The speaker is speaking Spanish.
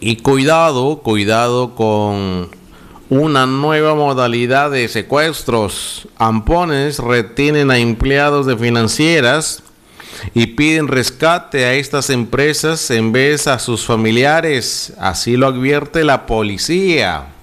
Y cuidado con una nueva modalidad de secuestros. Ampones retienen a empleados de financieras y piden rescate a estas empresas en vez a sus familiares. Así lo advierte la policía.